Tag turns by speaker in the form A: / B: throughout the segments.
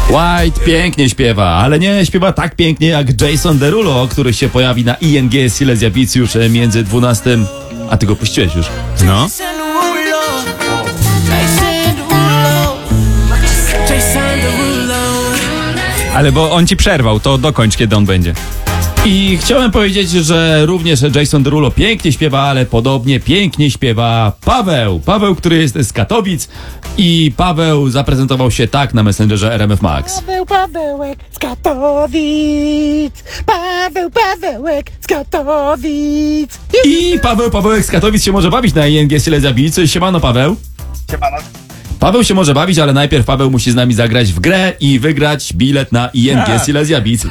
A: White pięknie śpiewa, ale nie śpiewa tak pięknie jak Jason Derulo, który się pojawi na ING Silesia Beats już między 12... A ty go puściłeś już?
B: No. Ale bo on ci przerwał, to dokończ, kiedy on będzie.
A: I chciałem powiedzieć, że również Jason Derulo pięknie śpiewa, ale podobnie pięknie śpiewa Paweł. Paweł, który jest z Katowic i Paweł zaprezentował się tak na Messengerze RMF Max.
C: Pawełek z Katowic. Pawełek z Katowic.
A: I Pawełek z Katowic się może bawić na ING Silesia Beats. Siemano, Paweł.
D: Siemano.
A: Paweł się może bawić, ale najpierw Paweł musi z nami zagrać w grę i wygrać bilet na ING Silesia Beats.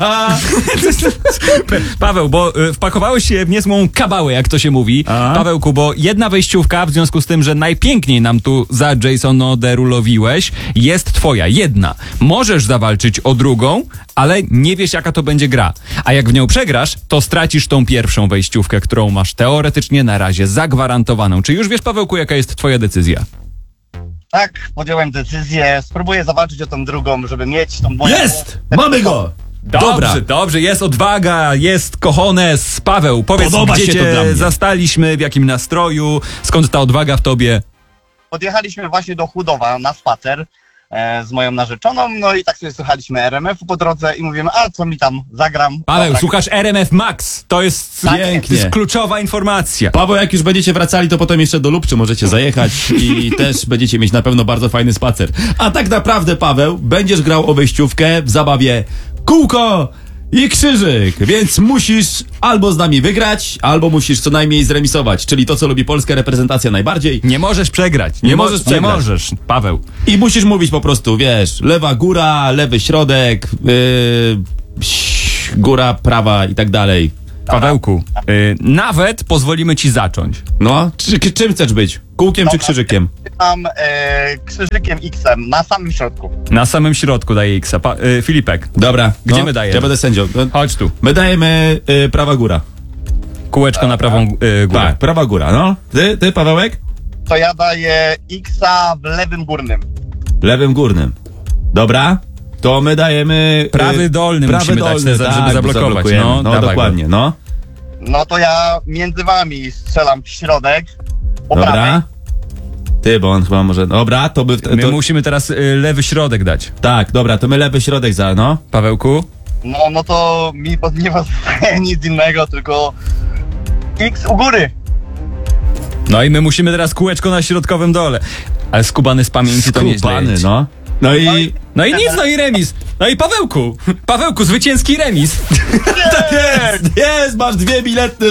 B: Paweł, bo wpakowałeś się w niezłą kabałę, jak to się mówi. Pawełku, bo jedna wejściówka, w związku z tym, że najpiękniej nam tu za Jasona Derulowiłeś, jest twoja, jedna. Możesz zawalczyć o drugą, ale nie wiesz, jaka to będzie gra. A jak w nią przegrasz, to stracisz tą pierwszą wejściówkę, którą masz teoretycznie na razie zagwarantowaną. Czy już wiesz, Pawełku, jaka jest twoja decyzja?
D: Tak, podjąłem decyzję, spróbuję zawalczyć o tą drugą, żeby mieć tą moją...
A: Jest! Mamy go! Dobra.
B: Dobrze, jest odwaga, jest cojones. Paweł, powiedz,
A: Podoba
B: gdzie
A: się to dla
B: cię
A: mnie.
B: zastaliśmy, w jakim nastroju, skąd ta odwaga w tobie?
D: Podjechaliśmy właśnie do Chudowa na spacer z moją narzeczoną, no i tak sobie słuchaliśmy RMF-u po drodze i mówimy, a co mi tam zagram?
B: Paweł,
D: Dobra,
B: słuchasz RMF Max, to jest
A: Pięknie.
B: kluczowa informacja.
A: Paweł, jak już będziecie wracali, to potem jeszcze do Lubczy możecie zajechać i też będziecie mieć na pewno bardzo fajny spacer. A tak naprawdę, Paweł, będziesz grał o wejściówkę w zabawie kółko i krzyżyk, więc musisz albo z nami wygrać, albo musisz co najmniej zremisować, czyli to, co lubi polska reprezentacja najbardziej.
B: Nie możesz przegrać.
A: Nie możesz
B: Nie
A: przegrać.
B: możesz, Paweł.
A: I musisz mówić po prostu, wiesz, lewa góra, lewy środek, góra, prawa i tak dalej.
B: Pawełku, nawet pozwolimy ci zacząć.
A: No, czym chcesz być? Kółkiem czy krzyżykiem?
D: Mam krzyżykiem X-em na samym środku.
B: Na samym środku daje X-a. Filipek,
A: Dobra.
B: Gdzie my dajemy?
A: Ja będę sędzią.
B: chodź tu.
A: My dajemy prawa góra.
B: Kółeczko na prawą górę.
A: Tak, prawa góra, no. Ty, Pawełek?
D: To ja daję X-a w lewym górnym.
A: Lewym górnym. Dobra. To my dajemy...
B: Prawy dolny musimy dać, żeby zablokować.
A: zablokujemy.
B: No,
A: No,
B: dawaj
A: dokładnie, no.
D: No to ja między wami strzelam w środek. Po prawej.
A: Dobra. Ty, bo on chyba może... Dobra, to by...
B: My musimy teraz lewy środek dać.
A: Tak, dobra, to my lewy środek no.
B: Pawełku?
D: No to mi nie pozostaje nic innego, tylko X u góry.
B: No i my musimy teraz kółeczko na środkowym dole. Ale skubany z pamięci to nieźle
A: Skupany,
B: jedzie.
A: no. No i...
B: No i nic, no i remis. No i Pawełku, zwycięski remis.
A: Tak jest, masz dwa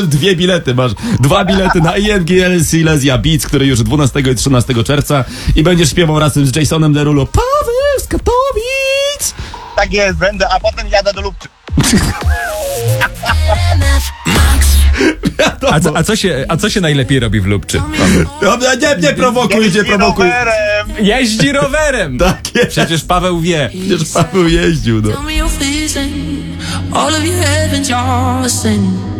A: bilety na ING Silesia Beats, który już 12 i 13 czerwca i będziesz śpiewał razem z Jasonem Derulo Paweł z Katowic!
D: Tak jest, będę, a potem jadę do Lubczy.
B: A co się najlepiej robi w Lubczy?
A: Dobra, nie prowokuj, nie prowokuj.
D: rowerem.
B: Jeździ rowerem.
A: Tak jest.
B: Przecież Paweł wie.
A: Przecież Paweł jeździł, no.
E: Tell me you're facing all of your heavens, you're sin.